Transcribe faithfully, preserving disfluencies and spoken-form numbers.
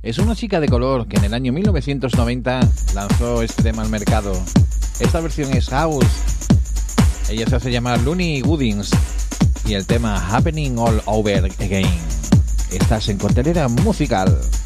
Es una chica de color que en el año mil novecientos noventa lanzó este tema al mercado. Esta versión es house. Ella se hace llamar Looney Woodings y el tema Happening All Over Again. Estás en Coctelera Musical.